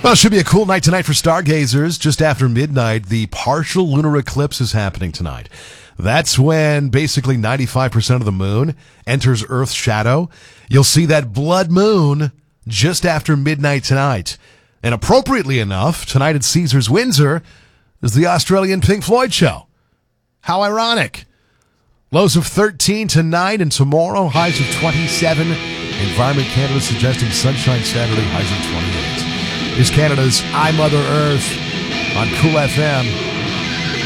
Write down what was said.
Well, it should be a cool night tonight for stargazers. Just after midnight, the partial lunar eclipse is happening tonight. That's when basically 95% of the moon enters Earth's shadow. You'll see that blood moon just after midnight tonight. And appropriately enough, tonight at Caesars Windsor is the Australian Pink Floyd show. How ironic. Lows of 13 tonight and tomorrow, highs of 27. Environment Canada suggesting sunshine Saturday, highs of 28. Here's Canada's I Mother Earth on Cool FM.